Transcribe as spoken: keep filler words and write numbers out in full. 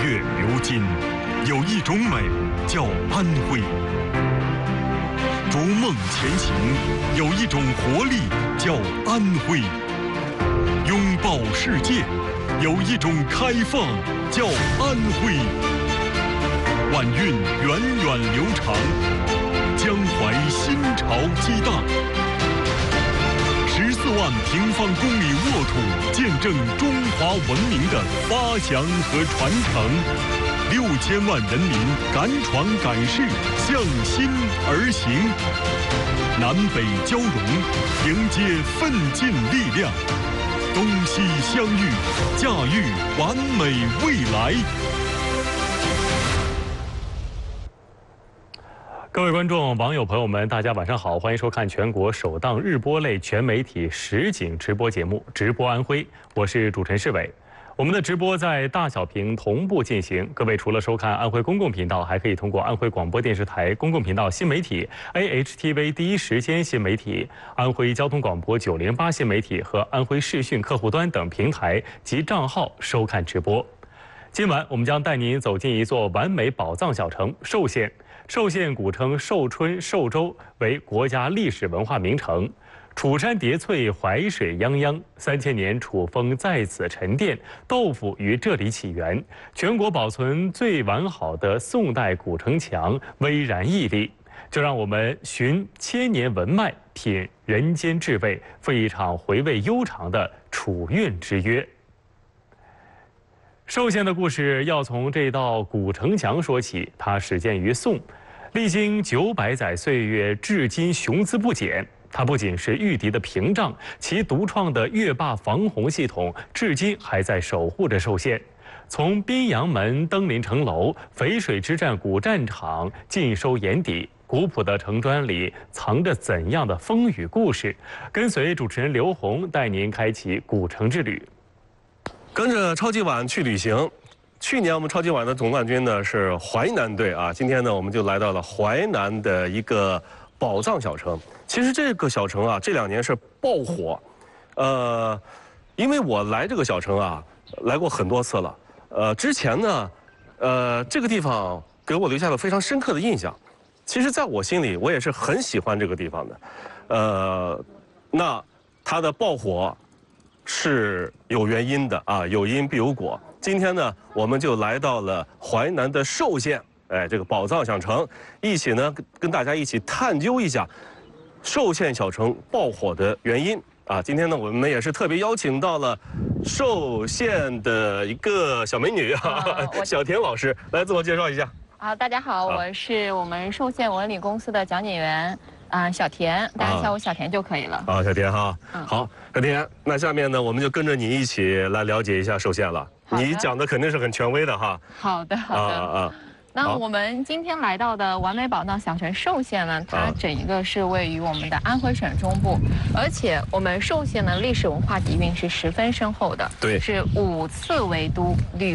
月流金，有一种美叫安徽；逐梦前行，有一种活力叫安徽；拥抱世界，有一种开放叫安徽。晚运源远流长，江淮新潮激荡。十四万平方公里沃土，见证中华文明的发祥和传承。六千万人民敢闯敢试，向心而行。南北交融，迎接奋进力量。东西相遇，驾驭完美未来。各位观众、网友、朋友们，大家晚上好，欢迎收看全国首档日播类全媒体实景直播节目《直播安徽》，我是主持人世伟。我们的直播在大小屏同步进行，各位除了收看安徽公共频道，还可以通过安徽广播电视台公共频道新媒体、A H T V 第一时间新媒体、安徽交通广播九零八新媒体和安徽视讯客户端等平台及账号收看直播。今晚我们将带您走进一座完美宝藏小城——寿县。寿县古称寿春、寿州，为国家历史文化名城。楚山叠翠，淮水泱泱，三千年楚风在此沉淀，豆腐于这里起源。全国保存最完好的宋代古城墙，巍然屹立。就让我们寻千年文脉，品人间至味，赴一场回味悠长的楚韵之约。寿县的故事要从这道古城墙说起，它始建于宋，历经九百载岁月，至今雄姿不减。它不仅是御敌的屏障，其独创的越坝防洪系统至今还在守护着寿县。从宾阳门登临城楼、淝水之战古战场尽收眼底，古朴的城砖里藏着怎样的风雨故事？跟随主持人刘红带您开启古城之旅。 跟着超级碗去旅行。去年我们超级碗的总冠军呢是淮南队啊，今天呢我们就来到了淮南的一个宝藏小城。其实这个小城啊，这两年是爆火，呃，因为我来这个小城啊，来过很多次了。呃，之前呢，呃，这个地方给我留下了非常深刻的印象。其实，在我心里，我也是很喜欢这个地方的。呃，那它的爆火是有原因的啊，有因必有果。今天呢，我们就来到了淮南的寿县，哎，这个宝藏小城，一起呢跟大家一起探究一下寿县小城爆火的原因啊。今天呢，我们也是特别邀请到了寿县的一个小美女啊，呃、小田老师来自我介绍一下。 好，大家好，我是我们寿县文旅公司的讲解员。啊，小田，大家叫我小田就可以了。 啊，小田哈，嗯、好，小田，那下面呢，我们就跟着你一起来了解一下寿县了。你讲的肯定是很权威的哈。 好的，好的。啊啊。那我们今天来到的完美宝藏小城寿县呢，它整一个是位于我们的安徽省中部，而且我们寿县的历史文化底蕴是十分深厚的。 对， 是五次为都，屡